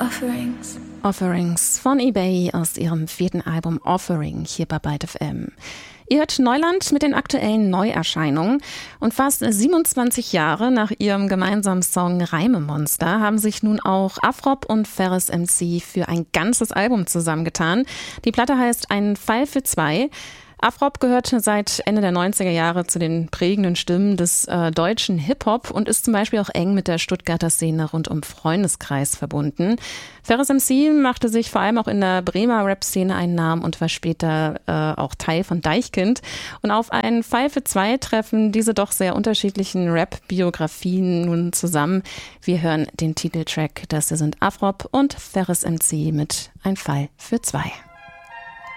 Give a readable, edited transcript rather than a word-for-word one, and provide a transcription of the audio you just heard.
Offerings von eBay aus ihrem 4. Album Offering hier bei Byte FM. Ihr hört Neuland mit den aktuellen Neuerscheinungen. Und fast 27 Jahre nach ihrem gemeinsamen Song Reimemonster haben sich nun auch Afrob und Ferris MC für ein ganzes Album zusammengetan. Die Platte heißt Ein Fall für zwei. Afrob gehört seit Ende der 90er Jahre zu den prägenden Stimmen des deutschen Hip-Hop und ist zum Beispiel auch eng mit der Stuttgarter Szene rund um Freundeskreis verbunden. Ferris MC machte sich vor allem auch in der Bremer Rap-Szene einen Namen und war später auch Teil von Deichkind. Und auf einen Fall für zwei treffen diese doch sehr unterschiedlichen Rap-Biografien nun zusammen. Wir hören den Titeltrack, das hier sind Afrob und Ferris MC mit Ein Fall für zwei.